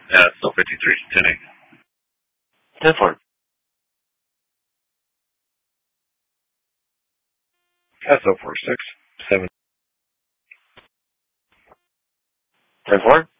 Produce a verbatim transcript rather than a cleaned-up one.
Uh, still fifty-three, ten eight. ten four. That's oh four six, seven. ten four.